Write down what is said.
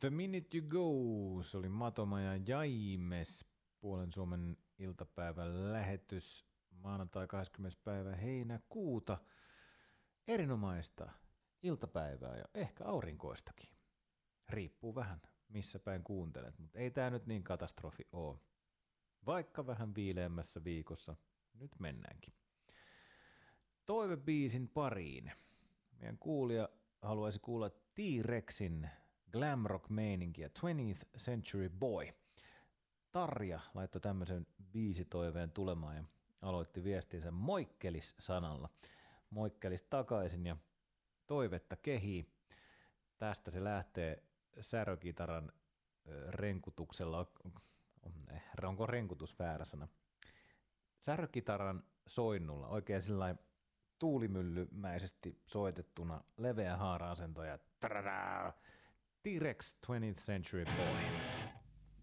The Minute You Go, se oli Matoma ja Jaimes, Puolen Suomen iltapäivän lähetys maanantai 20. päivä heinäkuuta. Erinomaista iltapäivää ja ehkä aurinkoistakin. Riippuu vähän missä päin kuuntelet, mutta ei tää nyt niin katastrofi oo. Vaikka vähän viileämmässä viikossa, nyt mennäänkin. Toivebiisin pariin. Meidän kuulija haluaisi kuulla T-Rexin glam rock meininkiä 20th Century Boy. Tarja laittoi tämmöisen biisitoiveen tulemaan ja aloitti viestinsä moikkelis-sanalla. Moikkelis takaisin ja toivetta kehii. Tästä se lähtee särökitaran renkutuksella. Onko renkutus väärä sana? Särökitaran soinnulla, oikein sillain tuulimyllymäisesti soitettuna, leveä haara-asento ja T-Rex 20th Century Boy.